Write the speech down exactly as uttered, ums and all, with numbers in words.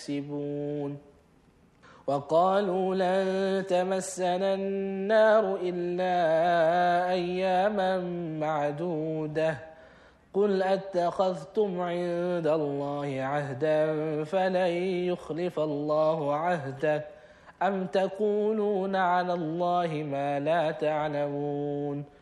يكسبون وقالوا لن تمسنا النار إلا أياما معدودة قل أتخذتم عند الله عهدا فلن يخلف الله عهده أم تقولون على الله ما لا تعلمون